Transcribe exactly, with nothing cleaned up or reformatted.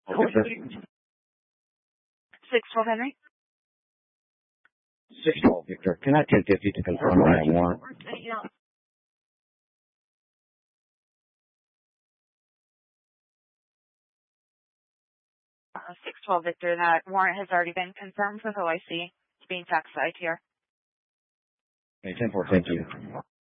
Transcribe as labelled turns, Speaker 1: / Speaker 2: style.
Speaker 1: six twelve Henry.
Speaker 2: six twelve Victor. Can I ten fifty to confirm I am warrant?
Speaker 1: Yeah. Uh, six twelve Victor, that warrant has already been confirmed with O I C. It's being faxed to I T R.
Speaker 2: Okay, ten four, thank you.